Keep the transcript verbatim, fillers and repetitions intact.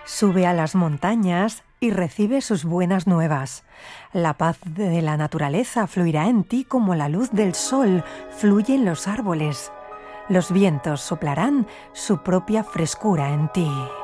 Sube a las montañas y recibe sus buenas nuevas. La paz de la naturaleza fluirá en ti como la luz del sol fluye en los árboles. Los vientos soplarán su propia frescura en ti.